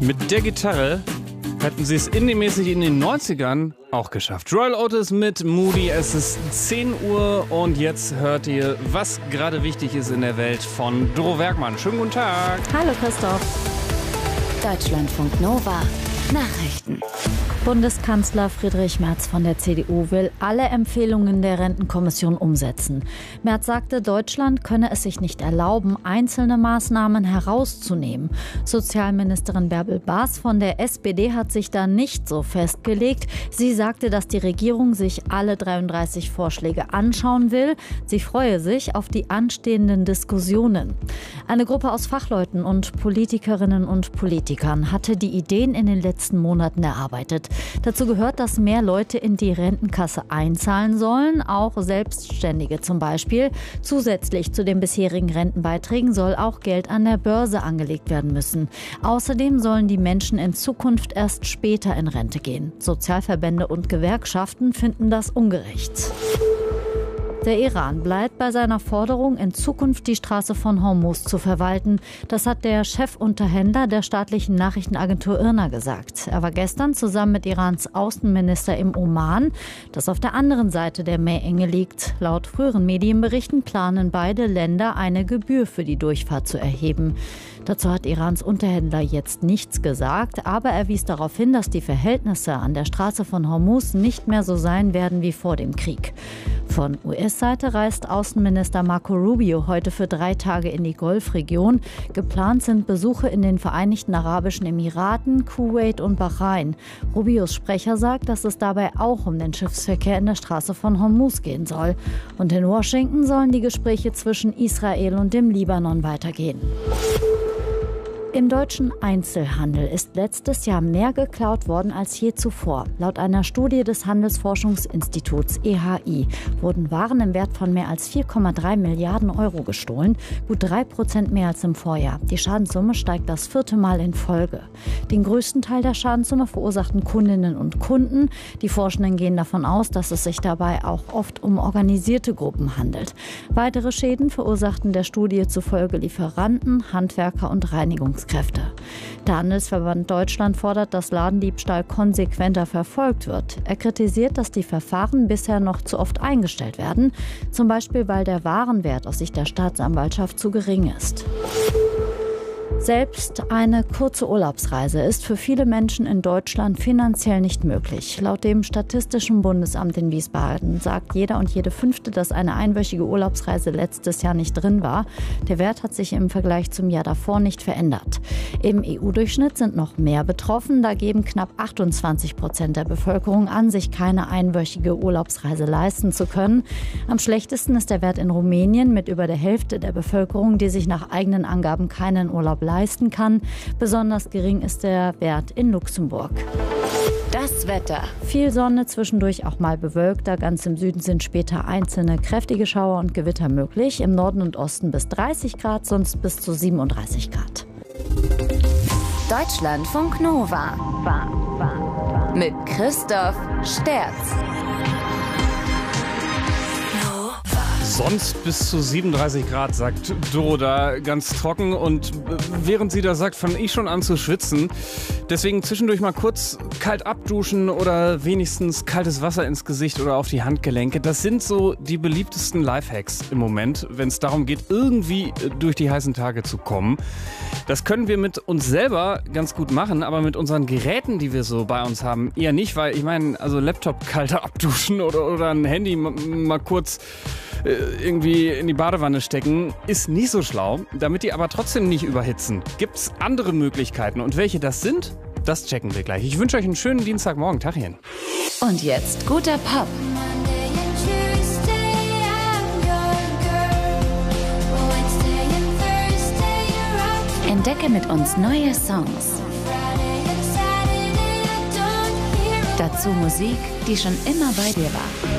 Mit der Gitarre hätten sie es indie-mäßig in den 90ern auch geschafft. Royal Otis mit Moody. Es ist 10 Uhr und jetzt hört ihr, was gerade wichtig ist in der Welt von Doro Werkmann. Schönen guten Tag. Hallo Christoph. Deutschlandfunk Nova Nachrichten. Bundeskanzler Friedrich Merz von der CDU will alle Empfehlungen der Rentenkommission umsetzen. Merz sagte, Deutschland könne es sich nicht erlauben, einzelne Maßnahmen herauszunehmen. Sozialministerin Bärbel Baas von der SPD hat sich da nicht so festgelegt. Sie sagte, dass die Regierung sich alle 33 Vorschläge anschauen will. Sie freue sich auf die anstehenden Diskussionen. Eine Gruppe aus Fachleuten und Politikerinnen und Politikern hatte die Ideen in den letzten Monaten erarbeitet. Dazu gehört, dass mehr Leute in die Rentenkasse einzahlen sollen, auch Selbstständige zum Beispiel. Zusätzlich zu den bisherigen Rentenbeiträgen soll auch Geld an der Börse angelegt werden müssen. Außerdem sollen die Menschen in Zukunft erst später in Rente gehen. Sozialverbände und Gewerkschaften finden das ungerecht. Der Iran bleibt bei seiner Forderung, in Zukunft die Straße von Hormuz zu verwalten. Das hat der Chefunterhändler der staatlichen Nachrichtenagentur IRNA gesagt. Er war gestern zusammen mit Irans Außenminister im Oman, das auf der anderen Seite der Meerenge liegt. Laut früheren Medienberichten planen beide Länder, eine Gebühr für die Durchfahrt zu erheben. Dazu hat Irans Unterhändler jetzt nichts gesagt, aber er wies darauf hin, dass die Verhältnisse an der Straße von Hormuz nicht mehr so sein werden wie vor dem Krieg. Von US-Seite reist Außenminister Marco Rubio heute für 3 Tage in die Golfregion. Geplant sind Besuche in den Vereinigten Arabischen Emiraten, Kuwait und Bahrain. Rubios Sprecher sagt, dass es dabei auch um den Schiffsverkehr in der Straße von Hormuz gehen soll. Und in Washington sollen die Gespräche zwischen Israel und dem Libanon weitergehen. Im deutschen Einzelhandel ist letztes Jahr mehr geklaut worden als je zuvor. Laut einer Studie des Handelsforschungsinstituts EHI wurden Waren im Wert von mehr als 4,3 Milliarden Euro gestohlen, gut 3% mehr als im Vorjahr. Die Schadenssumme steigt das 4. Mal in Folge. Den größten Teil der Schadenssumme verursachten Kundinnen und Kunden. Die Forschenden gehen davon aus, dass es sich dabei auch oft um organisierte Gruppen handelt. Weitere Schäden verursachten der Studie zufolge Lieferanten, Handwerker und Reinigungskräfte. Der Handelsverband Deutschland fordert, dass Ladendiebstahl konsequenter verfolgt wird. Er kritisiert, dass die Verfahren bisher noch zu oft eingestellt werden, zum Beispiel weil der Warenwert aus Sicht der Staatsanwaltschaft zu gering ist. Selbst eine kurze Urlaubsreise ist für viele Menschen in Deutschland finanziell nicht möglich. Laut dem Statistischen Bundesamt in Wiesbaden sagt jeder und jede Fünfte, dass eine einwöchige Urlaubsreise letztes Jahr nicht drin war. Der Wert hat sich im Vergleich zum Jahr davor nicht verändert. Im EU-Durchschnitt sind noch mehr betroffen. Da geben knapp 28% der Bevölkerung an, sich keine einwöchige Urlaubsreise leisten zu können. Am schlechtesten ist der Wert in Rumänien mit über der Hälfte der Bevölkerung, die sich nach eigenen Angaben keinen Urlaub leisten kann. Besonders gering ist der Wert in Luxemburg. Das Wetter. Viel Sonne, zwischendurch auch mal bewölkter. Ganz im Süden sind später einzelne kräftige Schauer und Gewitter möglich. Im Norden und Osten bis 30 Grad, sonst bis zu 37 Grad. Deutschlandfunk Nova. Mit Christoph Sterz. Sonst bis zu 37 Grad, sagt Doro da ganz trocken. Und während sie das sagt, fange ich schon an zu schwitzen. Deswegen zwischendurch mal kurz kalt abduschen oder wenigstens kaltes Wasser ins Gesicht oder auf die Handgelenke. Das sind so die beliebtesten Lifehacks im Moment, wenn es darum geht, irgendwie durch die heißen Tage zu kommen. Das können wir mit uns selber ganz gut machen, aber mit unseren Geräten, die wir so bei uns haben, eher nicht, weil ich meine, also Laptop kalter abduschen oder ein Handy mal kurz irgendwie in die Badewanne stecken, ist nicht so schlau. Damit die aber trotzdem nicht überhitzen, gibt es andere Möglichkeiten. Und welche das sind, das checken wir gleich. Ich wünsche euch einen schönen Dienstagmorgen. Tachchen. Und jetzt guter Pop. Entdecke mit uns neue Songs. Dazu Musik, die schon immer bei dir war.